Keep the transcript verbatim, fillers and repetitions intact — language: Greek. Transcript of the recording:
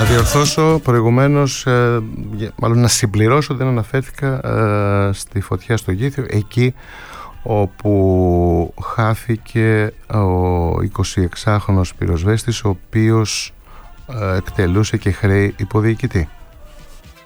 Να διορθώσω προηγουμένως, ε, μάλλον να συμπληρώσω, δεν αναφέρθηκα ε, στη φωτιά στο Γήθιο, εκεί όπου χάθηκε ο εικοσιεξάχρονος πυροσβέστης, ο οποίος ε, εκτελούσε και χρέη υποδιοικητή.